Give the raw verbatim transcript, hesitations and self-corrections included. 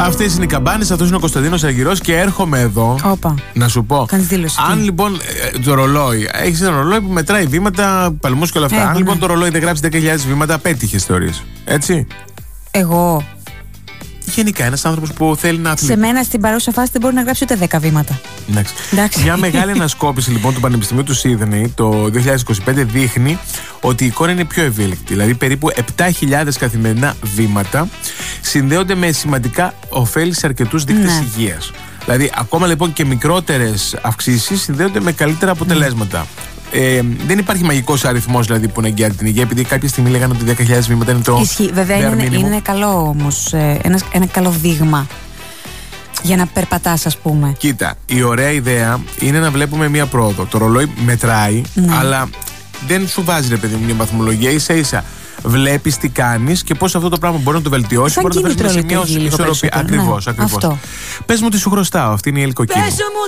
Αυτές είναι οι καμπάνες, αυτός είναι ο Κωνσταντίνος Αργυρός και έρχομαι εδώ. Όπα. Να σου πω. Κάνεις δήλωση. Αν λοιπόν το ρολόι, έχεις ένα ρολόι που μετράει βήματα, παλμούς και όλα αυτά. Έχω, αν λοιπόν ναι. το ρολόι δεν γράψει δέκα χιλιάδες βήματα, απέτυχες θεωρείς. Έτσι. Εγώ. Γενικά ένας άνθρωπος που θέλει να αθλεί. Σε μένα στην παρούσα φάση δεν μπορεί να γράψει ούτε δέκα βήματα. Εντάξει. Εντάξει. Μια μεγάλη ανασκόπηση λοιπόν του Πανεπιστημίου του Σίδνεϊ το δύο χιλιάδες είκοσι πέντε δείχνει ότι η εικόνα είναι πιο ευέλικτη. Δηλαδή περίπου επτά χιλιάδες καθημερινά βήματα συνδέονται με σημαντικά ωφέλη σε αρκετούς δείκτες Ναι. υγείας. Δηλαδή ακόμα λοιπόν και μικρότερες αυξήσεις συνδέονται με καλύτερα αποτελέσματα. Ε, δεν υπάρχει μαγικός αριθμός δηλαδή που να εγγυάται την υγεία, επειδή κάποια στιγμή λέγανε ότι δέκα χιλιάδες βήματα είναι το. Ισχύει. Βέβαια είναι, είναι καλό όμως. Ε, ένα, ένα καλό δείγμα για να περπατάς, ας πούμε. Κοίτα, η ωραία ιδέα είναι να βλέπουμε μία πρόοδο. Το ρολόι μετράει, Ναι. αλλά δεν σου βάζει ρε παιδί μου μια βαθμολογία. Ίσα ίσα βλέπεις τι κάνεις και πώς αυτό το πράγμα μπορεί να το βελτιώσει. Σαν μπορεί να το κίνητρο φέρει σε μια λειτουργεί λίγο ισορροπία. περισσότερο. Ακριβώς, Ναι, ακριβώς. αυτό. Πες μου τι σου χρωστάω, αυτή είναι η Ελκοκίνη.